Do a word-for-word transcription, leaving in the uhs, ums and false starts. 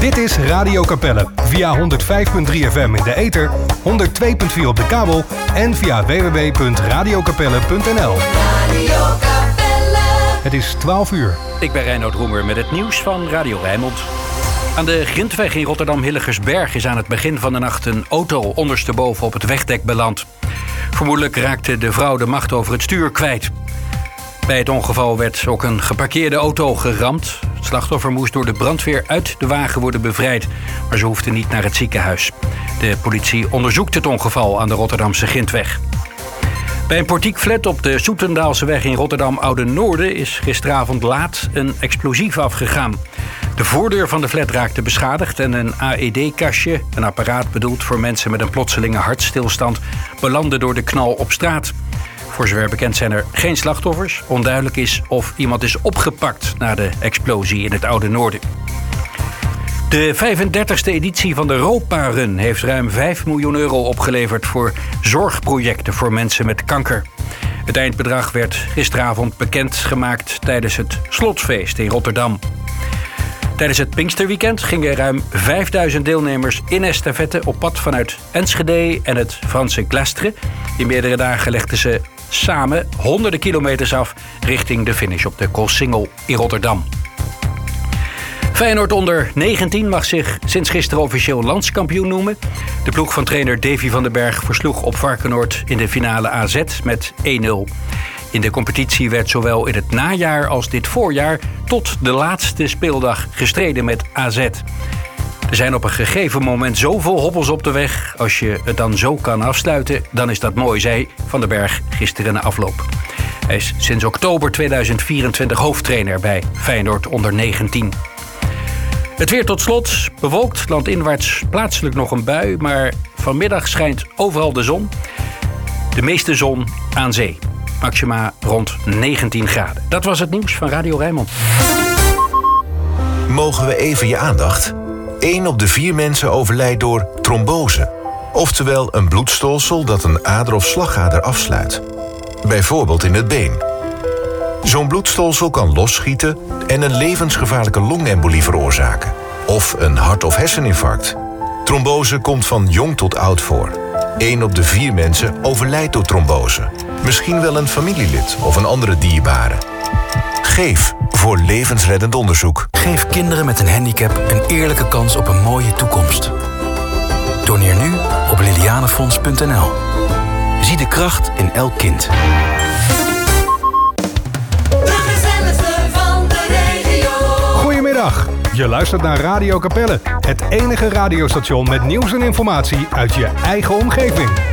Dit is Radio Capelle via honderd vijf komma drie F M in de ether, honderd twee komma vier op de kabel en via w w w punt radio capelle punt n l. Radio Capelle. Het is twaalf uur. Ik ben Reinoud Roemer met het nieuws van Radio Rijnmond. Aan de Grintweg in Rotterdam-Hillegersberg is aan het begin van de nacht een auto ondersteboven op het wegdek beland. Vermoedelijk raakte de vrouw de macht over het stuur kwijt. Bij het ongeval werd ook een geparkeerde auto geramd. Het slachtoffer moest door de brandweer uit de wagen worden bevrijd, maar ze hoefde niet naar het ziekenhuis. De politie onderzoekt het ongeval aan de Rotterdamse Grintweg. Bij een portiekflat op de Soetendaalseweg in Rotterdam-Oude-Noorden is gisteravond laat een explosief afgegaan. De voordeur van de flat raakte beschadigd en een A E D-kastje, een apparaat bedoeld voor mensen met een plotselinge hartstilstand, belandde door de knal op straat. Voor zover bekend zijn er geen slachtoffers. Onduidelijk is of iemand is opgepakt na de explosie in het Oude Noorden. De vijfendertigste editie van de Ropa Run heeft ruim vijf miljoen euro opgeleverd voor zorgprojecten voor mensen met kanker. Het eindbedrag werd gisteravond bekendgemaakt tijdens het Slotfeest in Rotterdam. Tijdens het Pinksterweekend gingen ruim vijfduizend deelnemers in estafette op pad vanuit Enschede en het Franse Glastre. In meerdere dagen legden ze samen honderden kilometers af richting de finish op de Koolsingel in Rotterdam. Feyenoord onder negentien mag zich sinds gisteren officieel landskampioen noemen. De ploeg van trainer Davy van den Berg versloeg op Varkenoord in de finale A Z met één nul. In de competitie werd zowel in het najaar als dit voorjaar tot de laatste speeldag gestreden met A Z. Er zijn op een gegeven moment zoveel hobbels op de weg. Als je het dan zo kan afsluiten, dan is dat mooi, zei Van den Berg gisteren na afloop. Hij is sinds oktober tweeduizend vierentwintig hoofdtrainer bij Feyenoord onder negentien. Het weer tot slot. Bewolkt, landinwaarts plaatselijk nog een bui, maar vanmiddag schijnt overal de zon. De meeste zon aan zee. Maxima rond negentien graden. Dat was het nieuws van Radio Rijnmond. Mogen we even je aandacht? Eén op de vier mensen overlijdt door trombose. Oftewel een bloedstolsel dat een ader of slagader afsluit. Bijvoorbeeld in het been. Zo'n bloedstolsel kan losschieten en een levensgevaarlijke longembolie veroorzaken. Of een hart- of herseninfarct. Trombose komt van jong tot oud voor. Eén op de vier mensen overlijdt door trombose. Misschien wel een familielid of een andere dierbare. Geef voor levensreddend onderzoek. Geef kinderen met een handicap een eerlijke kans op een mooie toekomst. Doneer nu op lilianefonds punt n l. Zie de kracht in elk kind. Goedemiddag, je luistert naar Radio Capelle. Het enige radiostation met nieuws en informatie uit je eigen omgeving.